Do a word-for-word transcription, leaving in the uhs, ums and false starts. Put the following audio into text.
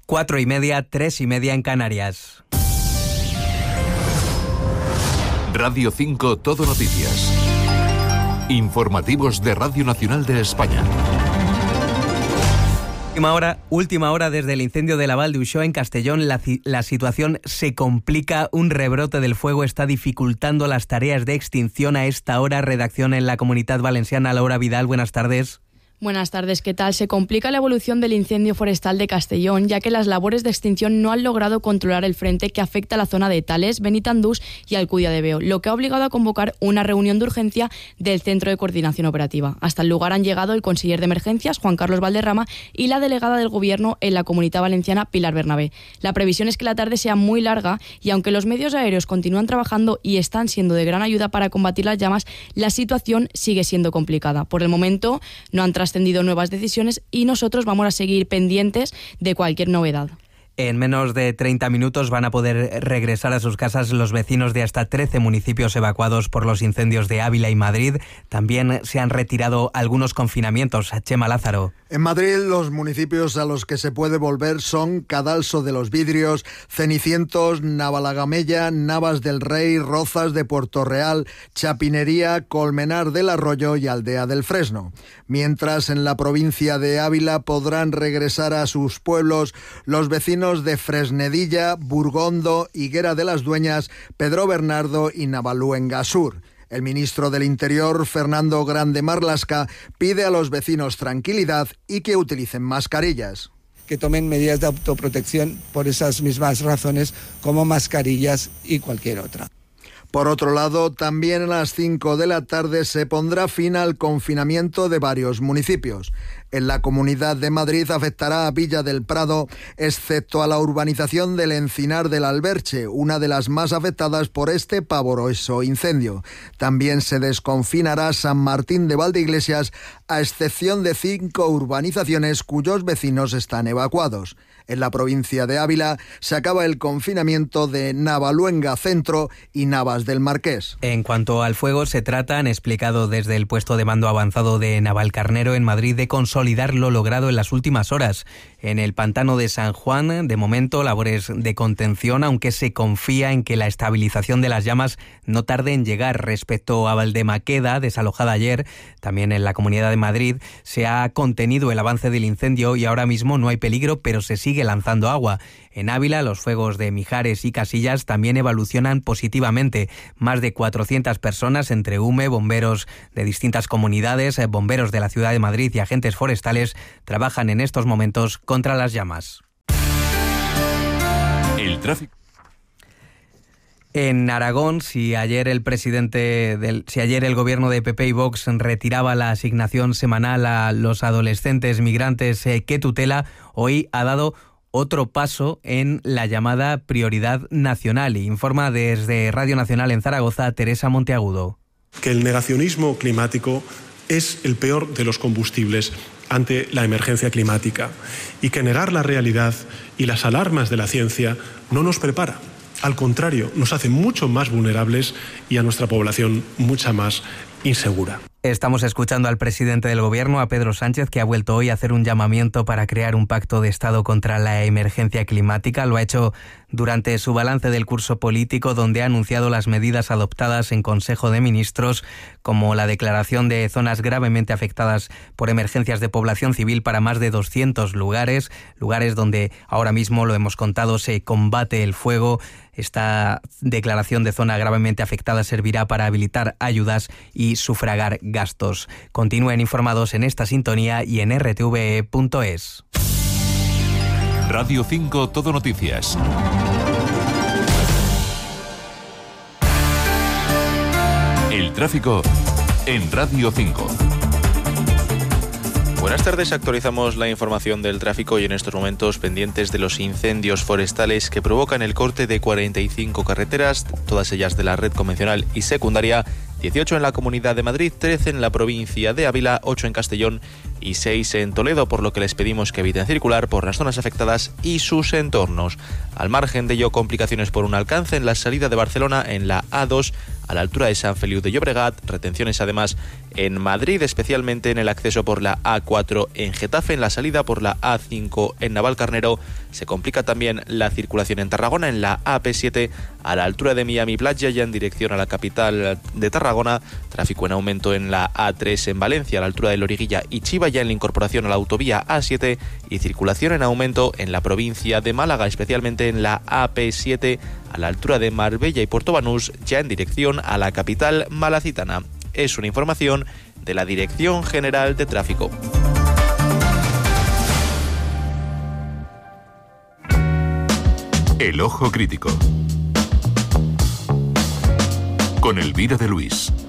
Cuatro y media, tres y media en Canarias. Radio cinco Todo Noticias. Informativos de Radio Nacional de España. Última hora, última hora desde el incendio de la Val d'Uixó en Castellón. La, la situación se complica. Un rebrote del fuego está dificultando las tareas de extinción a esta hora. Redacción en la Comunitat Valenciana. Laura Vidal, buenas tardes. Buenas tardes, ¿qué tal? Se complica la evolución del incendio forestal de Castellón, ya que las labores de extinción no han logrado controlar el frente que afecta a la zona de Tales, Benitandús y Alcudia de Veo, lo que ha obligado a convocar una reunión de urgencia del Centro de Coordinación Operativa. Hasta el lugar han llegado el conseller de Emergencias, Juan Carlos Valderrama, y la delegada del Gobierno en la Comunitat Valenciana, Pilar Bernabé. La previsión es que la tarde sea muy larga y aunque los medios aéreos continúan trabajando y están siendo de gran ayuda para combatir las llamas, la situación sigue siendo complicada. Por el momento no han trascendido nuevas decisiones y nosotros vamos a seguir pendientes de cualquier novedad. En menos de treinta minutos van a poder regresar a sus casas los vecinos de hasta trece municipios evacuados por los incendios de Ávila y Madrid. También se han retirado algunos confinamientos. Chema Lázaro. En Madrid, los municipios a los que se puede volver son Cadalso de los Vidrios, Cenicientos, Navalagamella, Navas del Rey, Rozas de Puerto Real, Chapinería, Colmenar del Arroyo y Aldea del Fresno. Mientras en la provincia de Ávila podrán regresar a sus pueblos los vecinos de Fresnedilla, Burgondo, Higuera de las Dueñas, Pedro Bernardo y Navaluenga Sur. El ministro del Interior, Fernando Grande Marlaska, pide a los vecinos tranquilidad y que utilicen mascarillas. Que tomen medidas de autoprotección por esas mismas razones, como mascarillas y cualquier otra. Por otro lado, también a las cinco de la tarde se pondrá fin al confinamiento de varios municipios. En la Comunidad de Madrid afectará a Villa del Prado, excepto a la urbanización del Encinar del Alberche, una de las más afectadas por este pavoroso incendio. También se desconfinará San Martín de Valdeiglesias, a excepción de cinco urbanizaciones cuyos vecinos están evacuados. En la provincia de Ávila se acaba el confinamiento de Navaluenga Centro y Navas del Marqués. En cuanto al fuego, se trata, han explicado desde el puesto de mando avanzado de Navalcarnero en Madrid, de consolidar lo logrado en las últimas horas. En el pantano de San Juan, de momento, labores de contención, aunque se confía en que la estabilización de las llamas no tarde en llegar. Respecto a Valdemaqueda, desalojada ayer, también en la Comunidad de Madrid, se ha contenido el avance del incendio y ahora mismo no hay peligro, pero se sigue lanzando agua. En Ávila, los fuegos de Mijares y Casillas también evolucionan positivamente. Más de cuatrocientas personas, entre U M E, bomberos de distintas comunidades, bomberos de la ciudad de Madrid y agentes forestales, trabajan en estos momentos contra las llamas. El tráfico. En Aragón, si ayer el presidente del, si ayer el gobierno de P P y Vox retiraba la asignación semanal a los adolescentes migrantes eh, que tutela, hoy ha dado otro paso en la llamada prioridad nacional. Informa desde Radio Nacional en Zaragoza, Teresa Monteagudo. Que el negacionismo climático es el peor de los combustibles ante la emergencia climática y que negar la realidad y las alarmas de la ciencia no nos prepara. Al contrario, nos hace mucho más vulnerables y a nuestra población mucha más insegura. Estamos escuchando al presidente del Gobierno, a Pedro Sánchez, que ha vuelto hoy a hacer un llamamiento para crear un pacto de Estado contra la emergencia climática. Lo ha hecho durante su balance del curso político, donde ha anunciado las medidas adoptadas en Consejo de Ministros, como la declaración de zonas gravemente afectadas por emergencias de población civil para más de doscientos lugares, lugares donde ahora mismo, lo hemos contado, se combate el fuego. Esta declaración de zona gravemente afectada servirá para habilitar ayudas y sufragar gastos. Continúen informados en esta sintonía y en r t v e punto es. Radio cinco Todo Noticias. El tráfico en Radio cinco. Buenas tardes, actualizamos la información del tráfico y en estos momentos pendientes de los incendios forestales que provocan el corte de cuarenta y cinco carreteras, todas ellas de la red convencional y secundaria, dieciocho en la Comunidad de Madrid, trece en la provincia de Ávila, ocho en Castellón y seis en Toledo, por lo que les pedimos que eviten circular por las zonas afectadas y sus entornos. Al margen de ello, complicaciones por un alcance en la salida de Barcelona en la A dos a la altura de San Feliu de Llobregat, retenciones además en Madrid, especialmente en el acceso por la A cuatro en Getafe, en la salida por la A cinco en Navalcarnero. Se complica también la circulación en Tarragona en la A P siete a la altura de Miami Playa, ya en dirección a la capital de Tarragona. Tráfico en aumento en la A tres en Valencia a la altura de Loriguilla y Chiva, ya en la incorporación a la autovía A siete, y circulación en aumento en la provincia de Málaga, especialmente en la A P siete a la altura de Marbella y Puerto Banús, ya en dirección a la capital malacitana. Es una información de la Dirección General de Tráfico. El Ojo Crítico con Elvira de Luis.